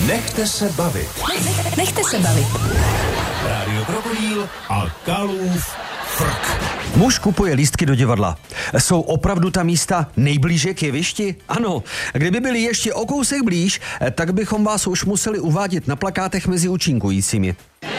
Nechte se bavit. Nechte se bavit. Rádio Krokodýl a Kalův frk. Muž kupuje lístky do divadla. Jsou opravdu ta místa nejblíže k jevišti? Ano. Kdyby byli ještě o kousek blíž, tak bychom vás už museli uvádět na plakátech mezi účinkujícími.